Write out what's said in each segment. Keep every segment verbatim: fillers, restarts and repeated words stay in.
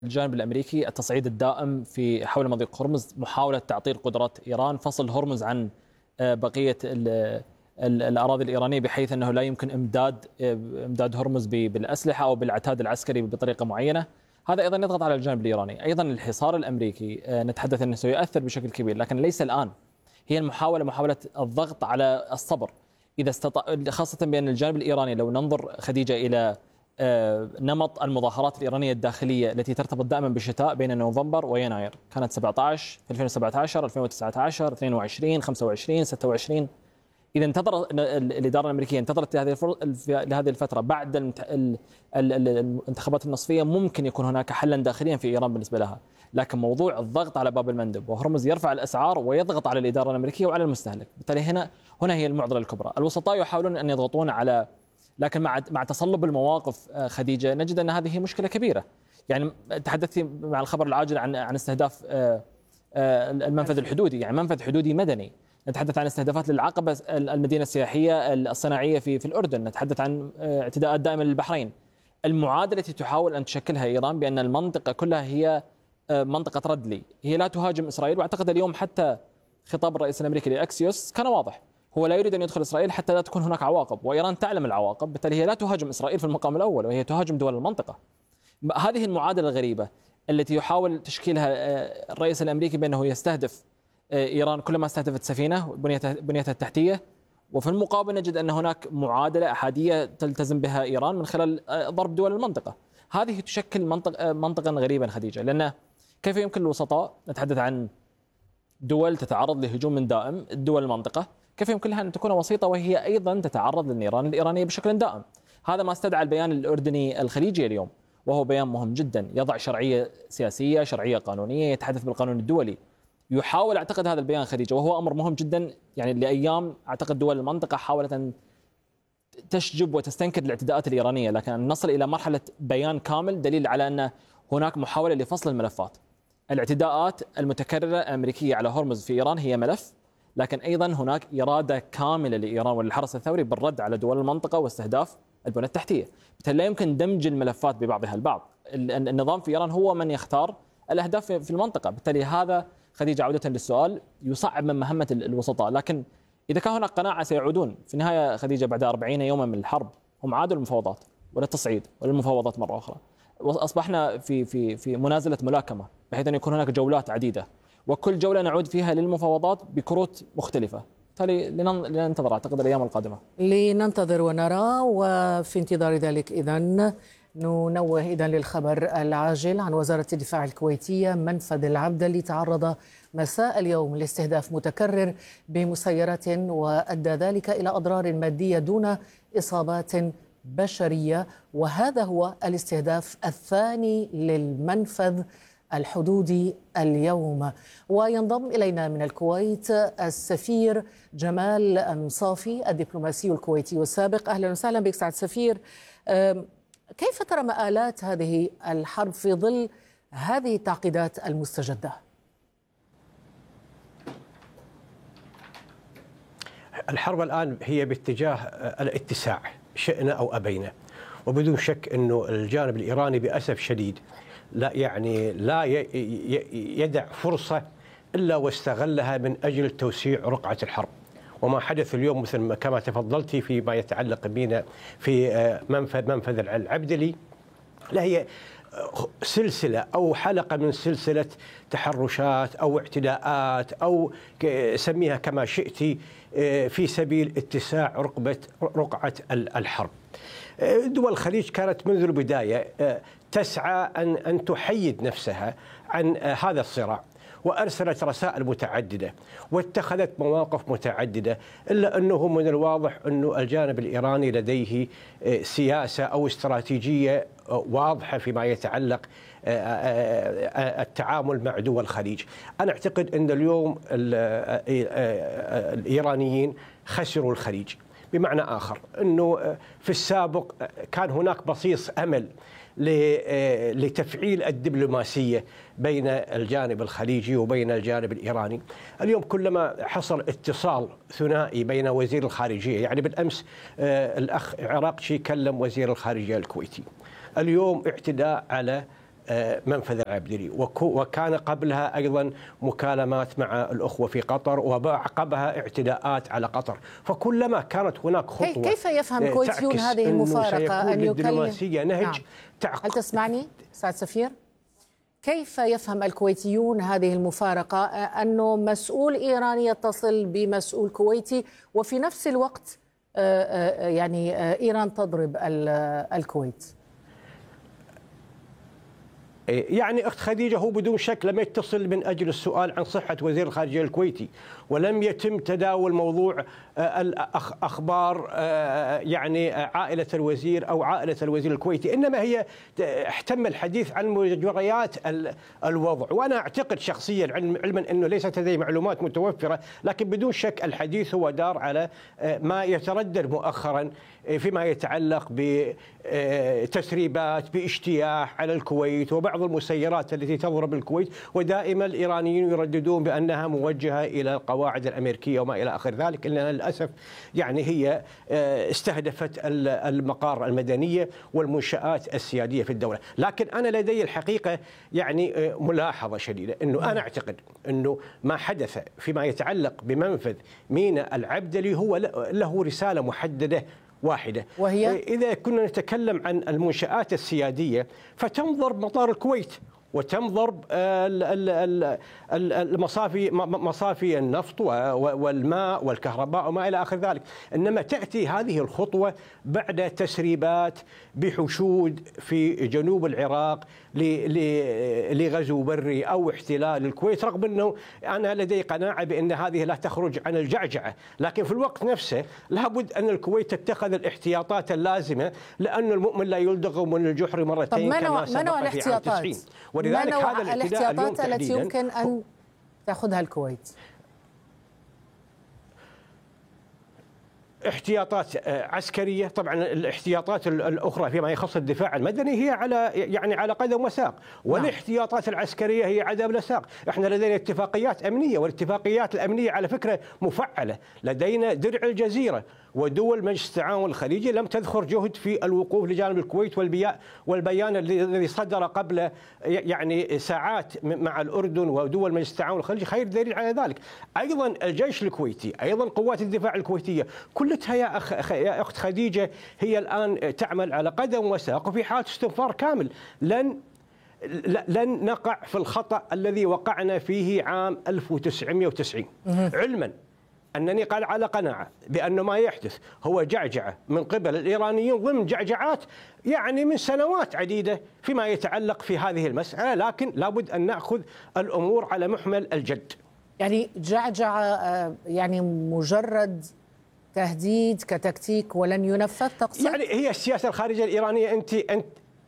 الجانب الأمريكي التصعيد الدائم في حول مضيق هرمز، محاولة تعطيل قدرات إيران، فصل هرمز عن بقية ال ال الأراضي الإيرانية بحيث أنه لا يمكن إمداد إمداد هرمز بالأسلحة أو بالعتاد العسكري بطريقة معينة. هذا أيضا يضغط على الجانب الإيراني. أيضا الحصار الأمريكي نتحدث أنه سيؤثر بشكل كبير، لكن ليس الآن. هي المحاولة محاولة الضغط على الصبر إذا استطاع، خاصة بأن الجانب الإيراني لو ننظر خديجة إلى نمط المظاهرات الإيرانية الداخلية التي ترتبط دائما بالشتاء بين نوفمبر ويناير، كانت سبعة عشر في ألفين وسبعة عشر ألفين وتسعة عشر اثنين وعشرين خمسة وعشرين ستة وعشرين. إذا انتظر الإدارة الأمريكية انتظرت لهذه لهذه الفترة بعد الانتخابات النصفية، ممكن يكون هناك حلا داخليا في إيران بالنسبة لها. لكن موضوع الضغط على باب المندب وهرمز يرفع الأسعار ويضغط على الإدارة الأمريكية وعلى المستهلك، بالتالي هنا هنا هي المعضلة الكبرى. الوسطاء يحاولون أن يضغطون على، لكن مع مع تصلب المواقف خديجة نجد أن هذه مشكلة كبيرة. يعني تحدثت مع الخبر العاجل عن عن استهداف المنفذ الحدودي، يعني منفذ حدودي مدني. نتحدث عن استهدافات للعقبة، المدينة السياحية الصناعية في في الأردن، نتحدث عن اعتداءات دائمة للبحرين. المعادلة التي تحاول أن تشكلها إيران بأن المنطقة كلها هي منطقة رد لي، هي لا تهاجم إسرائيل. وأعتقد اليوم حتى خطاب الرئيس الأمريكي لأكسيوس كان واضح، هو لا يريد أن يدخل إسرائيل حتى لا تكون هناك عواقب، وإيران تعلم العواقب، بالتالي هي لا تهاجم إسرائيل في المقام الأول وهي تهاجم دول المنطقة. هذه المعادلة الغريبة التي يحاول تشكيلها الرئيس الأمريكي بأنه يستهدف إيران كلما استهدفت سفينة بنيتها التحتية، وفي المقابل نجد أن هناك معادلة أحادية تلتزم بها إيران من خلال ضرب دول المنطقة. هذه تشكل منطق منطقا غريبا خديجة، لأن كيف يمكن الوسطاء، نتحدث عن دول تتعرض لهجوم دائم، دول المنطقة كيف يمكن لها أن تكون وسيطة وهي أيضا تتعرض للنيران الإيرانية بشكل دائم؟ هذا ما استدعى البيان الأردني الخليجي اليوم، وهو بيان مهم جدا يضع شرعية سياسية، شرعية قانونية، يتحدث بالقانون الدولي. يحاول أعتقد هذا البيان خديجة، وهو أمر مهم جدا. يعني لأيام أعتقد دول المنطقة حاولت أن تشجب وتستنكر الاعتداءات الإيرانية، لكن أن نصل إلى مرحلة بيان كامل دليل على أن هناك محاولة لفصل الملفات. الاعتداءات المتكررة الأمريكية على هرمز في إيران هي ملف، لكن أيضا هناك إرادة كاملة لإيران وللحرس الثوري بالرد على دول المنطقة واستهداف البنى التحتية. بالتالي لا يمكن دمج الملفات ببعضها البعض. النظام في إيران هو من يختار الأهداف في المنطقة، بالتالي هذا خديجة عودة للسؤال يصعب من مهمة الوسطاء. لكن إذا كان هناك قناعة سيعودون في النهاية خديجة بعد أربعين يوما من الحرب، هم عادوا للمفاوضات ولا التصعيد ولا المفاوضات مرة أخرى. أصبحنا في في في منازلة ملاكمة، بحيث أن يكون هناك جولات عديدة وكل جولة نعود فيها للمفاوضات بكروت مختلفة. بالتالي لننتظر أعتقد الأيام القادمة، لننتظر ونرى. وفي انتظار ذلك إذن ننوه إذن للخبر العاجل عن وزارة الدفاع الكويتية. منفذ العبدلي تعرض مساء اليوم لاستهداف متكرر بمسيرات، وأدى ذلك إلى أضرار مادية دون إصابات بشرية، وهذا هو الاستهداف الثاني للمنفذ الحدودي اليوم. وينضم إلينا من الكويت السفير جمال المصافي الدبلوماسي الكويتي والسابق. أهلا وسهلا بك سعد السفير. كيف ترى مآلات هذه الحرب في ظل هذه التعقيدات المستجدة؟ الحرب الآن هي باتجاه الاتساع شئنا أو أبينا، وبدون شك أنه الجانب الإيراني بأسف شديد لا يعني لا يدع فرصة إلا واستغلها من أجل توسيع رقعة الحرب. وما حدث اليوم مثل كما تفضلتي فيما يتعلق بنا في منفذ منفذ العبدلي، لا هي سلسلة أو حلقة من سلسلة تحرشات أو اعتداءات أو سميها كما شئت في سبيل اتساع رقبة رقعة الحرب. دول الخليج كانت منذ البداية تسعى أن أن تحيد نفسها عن هذا الصراع، وأرسلت رسائل متعددة واتخذت مواقف متعددة، إلا أنه من الواضح أنه الجانب الإيراني لديه سياسة أو استراتيجية واضحة فيما يتعلق التعامل مع دول الخليج. أنا أعتقد أن اليوم الإيرانيين خسروا الخليج، بمعنى آخر أنه في السابق كان هناك بصيص أمل لتفعيل الدبلوماسية بين الجانب الخليجي وبين الجانب الإيراني. اليوم كلما حصل اتصال ثنائي بين وزير الخارجية، يعني بالأمس الأخ عراقشي كلم وزير الخارجية الكويتي، اليوم اعتداء على منفذ العبدلي، وكان قبلها أيضا مكالمات مع الأخوة في قطر، وعقبها اعتداءات على قطر. فكلما كانت هناك خطوة كيف يفهم الكويتيون هذه المفارقة أن يكلم نهج نعم. تعقد. هل تسمعني سعد سفير؟ كيف يفهم الكويتيون هذه المفارقة أنه مسؤول إيراني يتصل بمسؤول كويتي وفي نفس الوقت يعني إيران تضرب الكويت؟ يعني أخت خديجة هو بدون شك لم يتصل من أجل السؤال عن صحة وزير الخارجية الكويتي، ولم يتم تداول موضوع أخبار يعني عائلة الوزير أو عائلة الوزير الكويتي، إنما هي احتم الحديث عن مجريات الوضع. وأنا أعتقد شخصيا علما أنه ليست لدي معلومات متوفرة، لكن بدون شك الحديث هو دار على ما يتردد مؤخرا فيما يتعلق بتسريبات باجتياح على الكويت وبعض المسيرات التي تضرب الكويت، ودائما الإيرانيين يرددون بأنها موجهة إلى القواعد الأمريكية وما إلى آخر ذلك، إنها للأسف يعني هي استهدفت المقار المدنية والمنشآت السيادية في الدولة. لكن أنا لدي الحقيقة يعني ملاحظة شديدة، أنه أنا أعتقد أنه ما حدث فيما يتعلق بمنفذ ميناء العبدلي هو له رسالة محددة واحدة، وهي إذا كنا نتكلم عن المنشآت السيادية فتنظر مطار الكويت وتنظر المصافي مصافي النفط والماء والكهرباء وما إلى آخر ذلك. إنما تأتي هذه الخطوة بعد تسريبات بحشود في جنوب العراق لغزو بري أو احتلال الكويت، رغم أنه أنا لدي قناعة بأن هذه لا تخرج عن الجعجعة، لكن في الوقت نفسه لابد أن الكويت تتخذ الاحتياطات اللازمة، لأن المؤمن لا يلدغ من الجحر مرتين كما سبق في عام تسعين. ولذلك هذا الاحتياطات التي يمكن أن تأخذها الكويت؟ احتياطات عسكرية. طبعا الاحتياطات الأخرى فيما يخص الدفاع المدني هي على يعني على قدم وساق، والاحتياطات العسكرية هي على قدم وساق. احنا لدينا اتفاقيات أمنية، والاتفاقيات الأمنية على فكرة مفعلة. لدينا درع الجزيرة ودول مجلس التعاون الخليجي لم تذخر جهد في الوقوف لجانب الكويت، والبيان الذي صدر قبل يعني ساعات مع الأردن ودول مجلس التعاون الخليجي خير دليل على ذلك. أيضا الجيش الكويتي، أيضا قوات الدفاع الكويتية، كلها يا أخ يا أخت خديجة هي الآن تعمل على قدم وساق وفي حالة استنفار كامل. لن لن نقع في الخطأ الذي وقعنا فيه عام ألف وتسعمئة وتسعين، علما أنني قال على قناعة بأن ما يحدث هو جعجعة من قبل الإيرانيين ضمن جعجعات يعني من سنوات عديدة فيما يتعلق في هذه المسألة، لكن لابد أن نأخذ الأمور على محمل الجد. يعني جعجعة يعني مجرد تهديد كتكتيك ولن ينفذ تقصد؟ يعني هي السياسة الخارجية الإيرانية، أنت أنت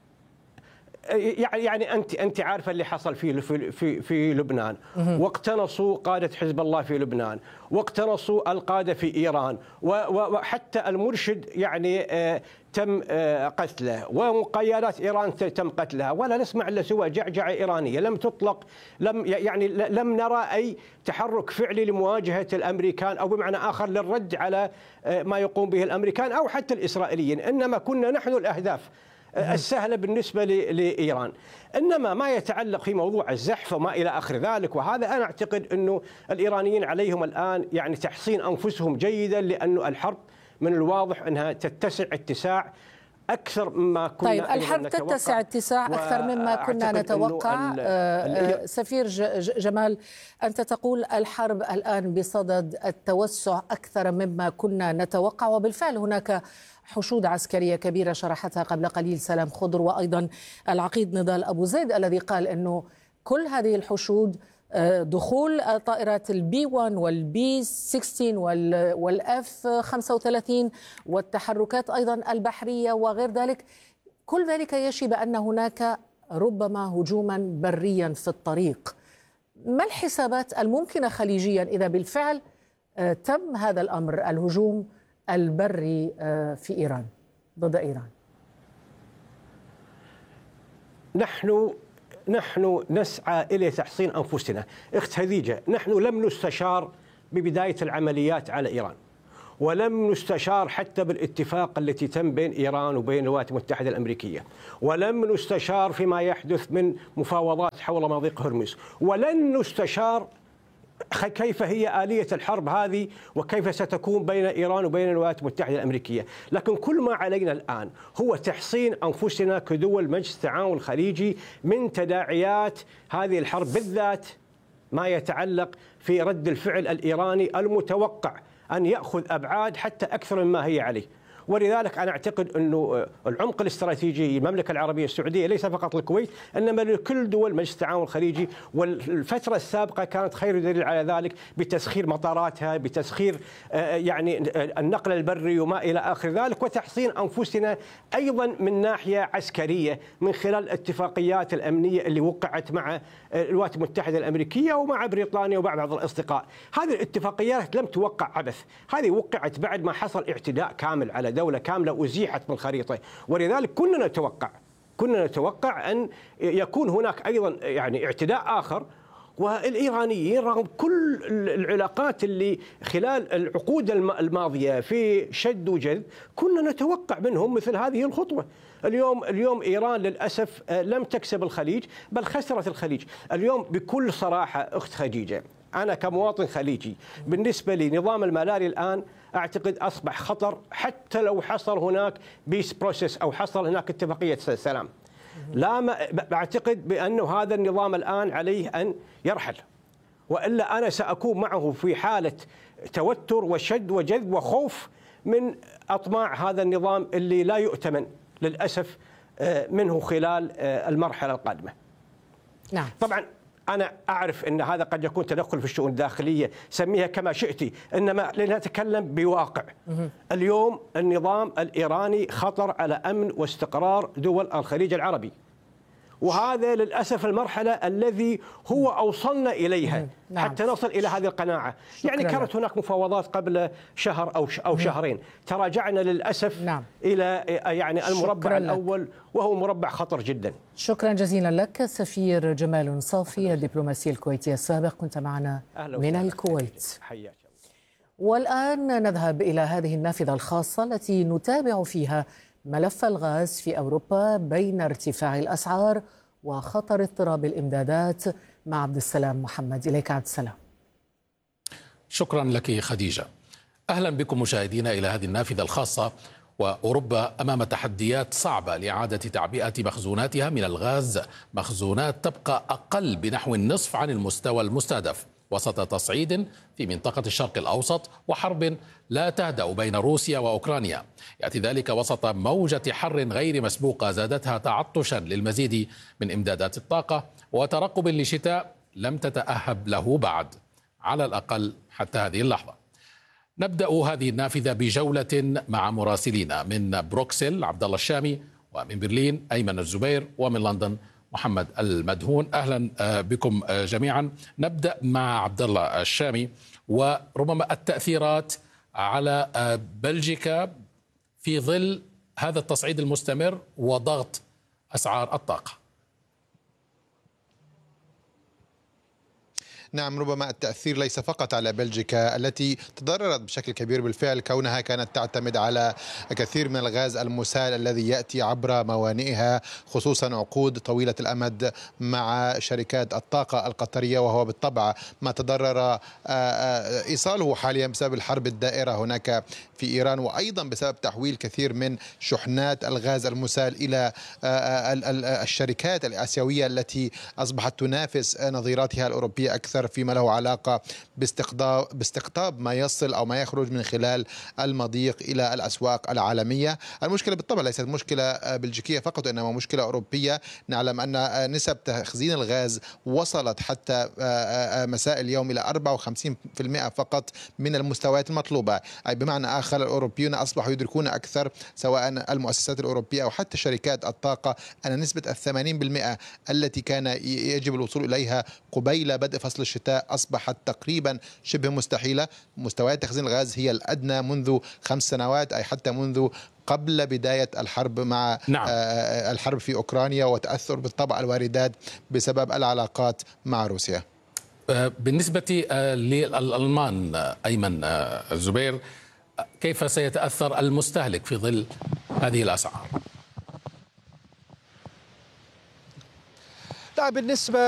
يعني يعني انت انت عارفه اللي حصل في في في لبنان، واقتنصوا قاده حزب الله في لبنان، واقتنصوا القاده في ايران، وحتى المرشد يعني تم قتله، ومقيادات ايران تم قتلها، ولا نسمع الا سوى جعجعه ايرانيه لم تطلق، لم يعني لم نرى اي تحرك فعلي لمواجهه الامريكان او بمعنى اخر للرد على ما يقوم به الامريكان او حتى الاسرائيليين، انما كنا نحن الاهداف السهلة بالنسبة لإيران. إنما ما يتعلق في موضوع الزحف وما إلى آخر ذلك، وهذا أنا أعتقد أنه الإيرانيين عليهم الآن يعني تحصين أنفسهم جيدا، لأنه الحرب من الواضح أنها تتسع اتساع أكثر مما كنا طيب الحرب تتسع اتساع أكثر مما كنا نتوقع. آه سفير جمال، أنت تقول الحرب الآن بصدد التوسع أكثر مما كنا نتوقع، وبالفعل هناك حشود عسكرية كبيرة شرحتها قبل قليل سلام خضر، وأيضا العقيد نضال أبو زيد الذي قال أنه كل هذه الحشود دخول طائرات البي واحد والبي ستة عشر والأف خمسة وثلاثين والتحركات أيضا البحرية وغير ذلك، كل ذلك يشي بأن هناك ربما هجوما بريا في الطريق. ما الحسابات الممكنة خليجيا إذا بالفعل تم هذا الأمر، الهجوم البري في إيران ضد إيران؟ نحن نحن نسعى إلى تحصين أنفسنا. أخت خديجة، نحن لم نستشار ببداية العمليات على إيران، ولم نستشار حتى بالاتفاق التي تم بين إيران وبين الولايات المتحدة الأمريكية، ولم نستشار فيما يحدث من مفاوضات حول مضيق هرمز، ولن نستشار كيف هي آلية الحرب هذه وكيف ستكون بين إيران وبين الولايات المتحدة الأمريكية. لكن كل ما علينا الآن هو تحصين أنفسنا كدول مجلس التعاون الخليجي من تداعيات هذه الحرب، بالذات ما يتعلق في رد الفعل الإيراني المتوقع أن يأخذ أبعاد حتى أكثر مما هي عليه. ولذلك أنا أعتقد أنه العمق الاستراتيجي للمملكة العربية السعودية ليس فقط للكويت إنما لكل دول مجلس التعاون الخليجي، والفترة السابقة كانت خير دليل على ذلك بتسخير مطاراتها، بتسخير يعني النقل البري وما إلى آخر ذلك، وتحصين أنفسنا أيضا من ناحية عسكرية من خلال الاتفاقيات الأمنية اللي وقعت مع الولايات المتحدة الأمريكية ومع بريطانيا ومع بعض الأصدقاء. هذه الاتفاقيات لم توقع عبث، هذه وقعت بعد ما حصل اعتداء كامل على دولة كاملة أزيحت من الخريطة، ولذلك كنا نتوقع كنا نتوقع أن يكون هناك أيضا يعني اعتداء آخر. والإيرانيين رغم كل العلاقات اللي خلال العقود الماضية في شد وجذب كنا نتوقع منهم مثل هذه الخطوة. اليوم اليوم إيران للأسف لم تكسب الخليج بل خسرت الخليج. اليوم بكل صراحة أخت خديجة، أنا كمواطن خليجي بالنسبة لي نظام الملاري الآن أعتقد أصبح خطر، حتى لو حصل هناك بيس بروسيس أو حصل هناك اتفاقية سلام. لا ما أعتقد بأنه هذا النظام الآن عليه أن يرحل، وإلا أنا سأكون معه في حالة توتر وشد وجذب وخوف من أطماع هذا النظام اللي لا يؤتمن للأسف منه خلال المرحلة القادمة. نعم. طبعا أنا أعرف أن هذا قد يكون تدخل في الشؤون الداخلية، سميها كما شئتي، إنما لنتكلم بواقع. اليوم النظام الإيراني خطر على أمن واستقرار دول الخليج العربي، وهذا للأسف المرحلة الذي هو أوصلنا إليها نعم. حتى نصل إلى هذه القناعة. يعني كانت هناك مفاوضات قبل شهر أو أو شهرين، تراجعنا للأسف نعم. إلى يعني المربع الأول وهو مربع خطر جدا. شكرا جزيلا لك سفير جمال صافي الدبلوماسي الكويتي السابق، كنت معنا من الكويت. حياك. والآن نذهب إلى هذه النافذة الخاصة التي نتابع فيها ملف الغاز في أوروبا بين ارتفاع الأسعار وخطر اضطراب الإمدادات مع عبد السلام محمد. إليك عبد السلام. شكرا لك خديجة. أهلا بكم مشاهدينا إلى هذه النافذة الخاصة. وأوروبا أمام تحديات صعبة لإعادة تعبئة مخزوناتها من الغاز، مخزونات تبقى أقل بنحو النصف عن المستوى المستهدف وسط تصعيد في منطقة الشرق الأوسط وحرب لا تهدأ بين روسيا وأوكرانيا. يأتي ذلك وسط موجة حر غير مسبوقة زادتها تعطشا للمزيد من إمدادات الطاقة وترقب لشتاء لم تتأهب له بعد، على الأقل حتى هذه اللحظة. نبدأ هذه النافذة بجولة مع مراسلينا من بروكسل عبد الله الشامي، ومن برلين أيمن الزبير، ومن لندن محمد المدهون. أهلا بكم جميعا. نبدأ مع عبد الله الشامي، وربما التأثيرات على بلجيكا في ظل هذا التصعيد المستمر وضغط أسعار الطاقة. نعم، ربما التأثير ليس فقط على بلجيكا التي تضررت بشكل كبير بالفعل كونها كانت تعتمد على كثير من الغاز المسال الذي يأتي عبر موانئها، خصوصا عقود طويلة الأمد مع شركات الطاقة القطرية، وهو بالطبع ما تضرر إيصاله حاليا بسبب الحرب الدائرة هناك في إيران، وأيضا بسبب تحويل كثير من شحنات الغاز المسال إلى الشركات الآسيوية التي أصبحت تنافس نظيراتها الأوروبية أكثر فيما له علاقة باستقطاب باستقطاب ما يصل أو ما يخرج من خلال المضيق إلى الأسواق العالمية. المشكلة بالطبع ليست مشكلة بلجيكية فقط، إنما مشكلة أوروبية. نعلم أن نسب تخزين الغاز وصلت حتى مساء اليوم إلى أربعة وخمسين بالمئة فقط من المستويات المطلوبة، أي بمعنى آخر الأوروبيون أصبحوا يدركون أكثر، سواء المؤسسات الأوروبية أو حتى شركات الطاقة، أن نسبة الثمانين بالمئة التي كان يجب الوصول إليها قبيل بدء فصل الشتاء أصبحت تقريبا شبه مستحيلة. مستويات تخزين الغاز هي الأدنى منذ خمس سنوات، أي حتى منذ قبل بداية الحرب مع نعم. الحرب في أوكرانيا، وتأثر بالطبع الواردات بسبب العلاقات مع روسيا. بالنسبة للألمان أيمن الزبير، كيف سيتأثر المستهلك في ظل هذه الأسعار؟ بالنسبة